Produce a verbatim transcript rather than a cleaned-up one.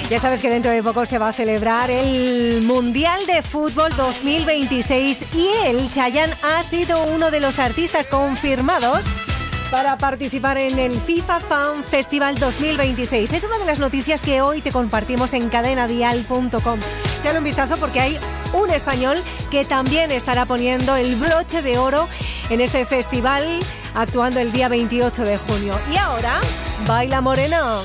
Ya sabes que dentro de poco se va a celebrar el Mundial de Fútbol dos mil veintiséis y el Chayanne ha sido uno de los artistas confirmados para participar en el FIFA Fan Festival dos mil veintiséis. Es una de las noticias que hoy te compartimos en cadena dial punto com. Échale un vistazo porque hay un español que también estará poniendo el broche de oro en este festival, actuando el día veintiocho de junio. Y ahora, Baila Moreno.